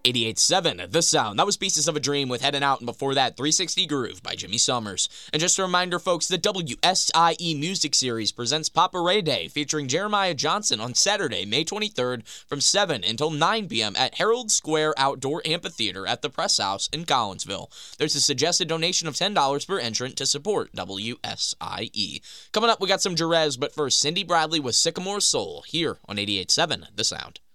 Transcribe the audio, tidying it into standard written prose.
88.7 The Sound. That was Pieces of a Dream with Heading Out, and before that, 360 Groove by Jimmy Summers. And just a reminder, folks, the WSIE Music Series presents Papa Ray Day, featuring Jeremiah Johnson on Saturday, May 23rd from 7 until 9 p.m. at Herald Square Outdoor Amphitheater at the Press House in Collinsville. There's a suggested donation of $10 per entrant to support WSIE. Coming up, we got some Jerez, but first, Cindy Bradley with Sycamore Soul here on 88.7 The Sound.